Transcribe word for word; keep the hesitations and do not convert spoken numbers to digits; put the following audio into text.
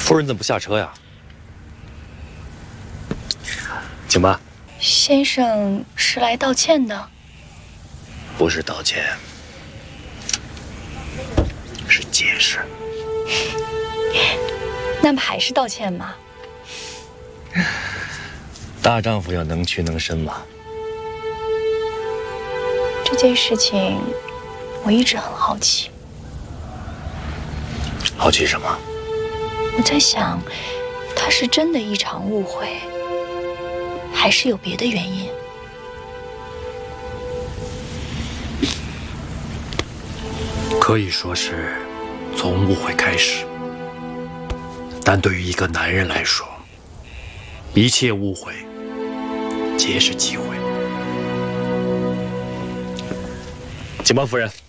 夫人怎么不下车呀？请吧。 先生是来道歉的？ 不是道歉，是解释。 那么还是道歉吗？ 大丈夫要能屈能伸嘛。 这件事情我一直很好奇。 好奇什么？ 我在想，他是真的一场误会，还是有别的原因？ 可以说是从误会开始，但对于一个男人来说，一切误会皆是机会。请吧，夫人。